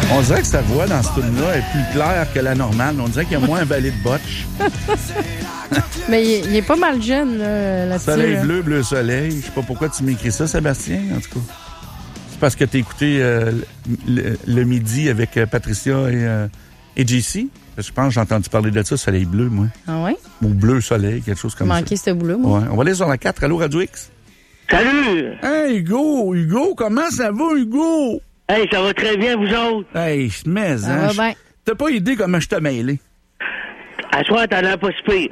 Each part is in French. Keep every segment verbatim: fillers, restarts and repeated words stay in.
On dirait que sa voix dans ce tune-là est plus claire que la normale. On dirait qu'il y a moins un balai de botch. Mais il est, il est pas mal jeune, là, là-dessus. Soleil là. bleu, bleu soleil. Je sais pas pourquoi tu m'écris ça, Sébastien, en tout cas. C'est parce que t'as écouté euh, le, le midi avec euh, Patricia et, euh, et J C. Je pense que j'ai entendu parler de ça, soleil bleu, moi. Ah ouais? Ou bleu soleil, quelque chose comme ça. Manqué ce bout-là, moi. Ouais. On va aller sur la quatre. Allô, Radio X? Salut! Hey, Hugo! Hugo, comment ça va, Hugo? Hey, ça va très bien, vous autres? Hey, mais, Ça hein, va bien. t'as pas idée comment je t'ai mêlé? À soir, t'as l'air pas si pire.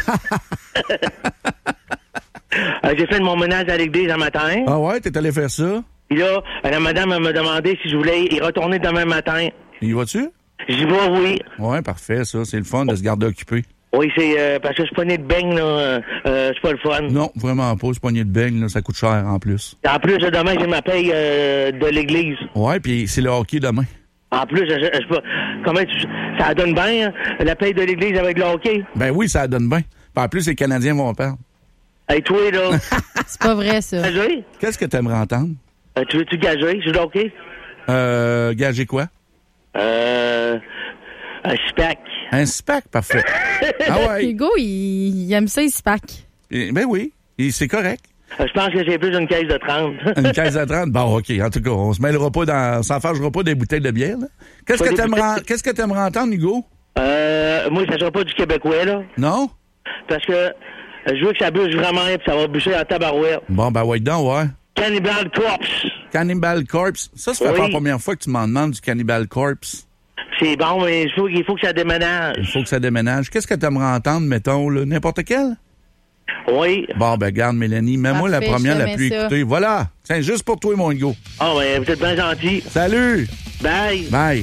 Euh, J'ai fait de mon ménage à l'église un matin. Ah ouais, t'es allé faire ça? Puis là, la madame elle m'a demandé si je voulais y retourner demain matin. Y vas-tu? J'y vais, oui. Ouais, parfait, ça. C'est le fun de se garder occupé. Oui, c'est euh, parce que je suis pas né de beigne, là. Euh, euh, c'est pas le fun. Non, vraiment pas. C'est poignée de beigne, là, ça coûte cher en plus. En plus, demain, j'ai ma paye euh, de l'église. Ouais, puis c'est le hockey demain. En plus, je, je, je, pas- comment tu, ça donne bien, hein, la paye de l'église avec le hockey. Ben oui, ça donne bien. Puis en plus, les Canadiens vont perdre. Hey, toi, là, C'est pas vrai, ça. gagé? Qu'est-ce que t'aimerais entendre? Euh, tu veux-tu gager sur le hockey? Euh, gager quoi? Euh, un spec. Un SPAC, parfait. Ah ouais. Hugo, il, il aime ça, il se pack. Et- Ben oui, et c'est correct. Euh, Je pense que j'ai plus d'une caisse de trente. Une caisse à trente, bon, OK. En tout cas, on se mêlera pas dans... On s'en fâchera pas des bouteilles de bière, là. Qu'est-ce Pas que des t'aimerais bouteilles. Qu'est-ce que t'aimerais entendre, Hugo? Euh, moi, ça sera pas du québécois, là. Non? Parce que euh, je veux que ça bûche vraiment, puis ça va bûcher à tabarouette. Bon, ben ouais, donc, ouais. Cannibal Corpse. Cannibal Corpse. Ça, ça fait Oui. pas la première fois que tu m'en demandes du Cannibal Corpse. C'est bon, mais il faut, il faut que ça déménage. Il faut que ça déménage. Qu'est-ce que t'aimerais entendre, mettons, là? N'importe quel? Oui. Bon, ben, garde, Mélanie. Mets-moi la Parfait, première je te la mets plus ça. écoutée. Voilà. Tiens, juste pour toi, mon Hugo. Ah, ben, vous êtes bien gentil. Salut! Bye. Bye!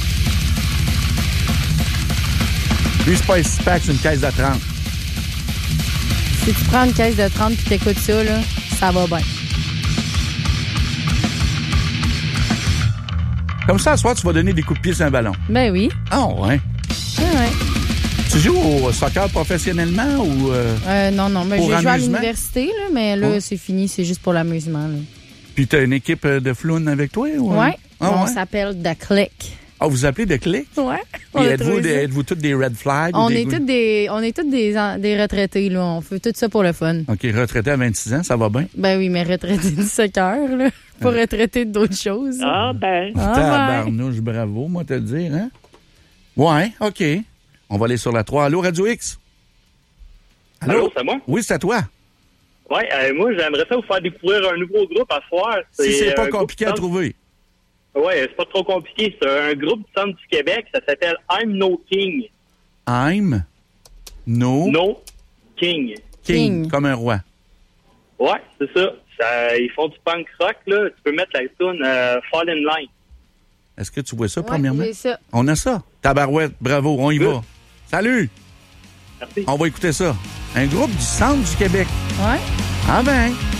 Lui, c'est pas un SPAC, c'est une caisse de trente. Si tu prends une caisse de trente et t'écoutes ça, là, ça va bien. Comme ça, à soir, tu vas donner des coups de pied sur un ballon. Ben oui. Ah, ouais. Ah ouais. Tu joues au soccer professionnellement ou... Euh... Euh, non, non, mais Pour j'ai joué à amusement? l'université, là, mais là, Ouais. c'est fini, c'est juste pour l'amusement. Là. Puis t'as une équipe de floune avec toi? Ou... Ouais. Ah, On ouais? s'appelle The Click. Ah, vous appelez de clic? Ouais. Puis êtes-vous, des, êtes-vous toutes des red flags? On ou des est goûts- tous des, on est tous des, en- des retraités, là. On fait tout ça pour le fun. OK, retraité à vingt-six ans, ça va bien? Ben oui, mais retraités du soccer, là. Pas retraités d'autres choses. Ah, ben. Ah, ouais. Tabarnouche, bravo, moi, te le dire, hein? Ouais, OK. On va aller sur la trois. Allô, Radio X? Allô, c'est moi? Oui, c'est à toi. Oui, euh, moi, j'aimerais ça vous faire découvrir un nouveau groupe à soir. Si c'est pas un compliqué à groupe du trouver. centre- Ouais, c'est pas trop compliqué. C'est un groupe du centre du Québec. Ça s'appelle I'm No King. I'm no, No King. king, King. comme un roi. Ouais, c'est ça. Ça- Ils font du punk rock, là. Tu peux mettre la tune euh, Fall in Line. Est-ce que tu vois ça, Ouais, premièrement? j'ai ça. On a ça. Tabarouette, bravo, on y Good. va. Salut! Merci. On va écouter ça. Un groupe du centre du Québec. Ouais. Ah ben!